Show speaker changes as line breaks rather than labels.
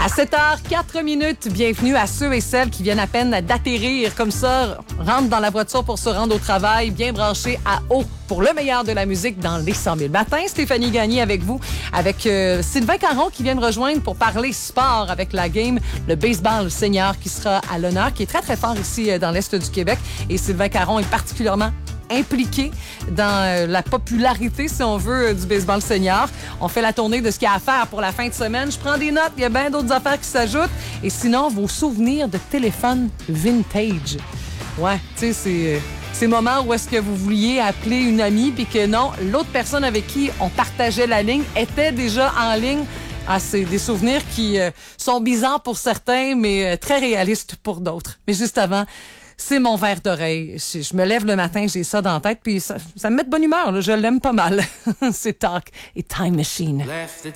À 7h04, bienvenue à ceux et celles qui viennent à peine d'atterrir comme ça, rentrent dans la voiture pour se rendre au travail, bien branchés à haut pour le meilleur de la musique dans les 100 000 matins. Stéphanie Gagné avec vous, avec Sylvain Caron qui vient me rejoindre pour parler sport avec la game, le baseball senior qui sera à l'honneur, qui est très, très fort ici dans l'Est du Québec. Et Sylvain Caron est particulièrement impliqué dans la popularité, si on veut, du baseball senior. On fait la tournée de ce qu'il y a à faire pour la fin de semaine. Je prends des notes, il y a bien d'autres affaires qui s'ajoutent. Et sinon, vos souvenirs de téléphone vintage. Ouais, tu sais, c'est ces moments où est-ce que vous vouliez appeler une amie puis que non, l'autre personne avec qui on partageait la ligne était déjà en ligne. Ah, c'est des souvenirs qui sont bizarres pour certains, mais très réalistes pour d'autres. Mais juste avant, c'est mon verre d'oreille. Je me lève le matin, j'ai ça dans la tête, puis ça me met de bonne humeur. Là. Je l'aime pas mal. C'est Talk et Time Machine.
Left the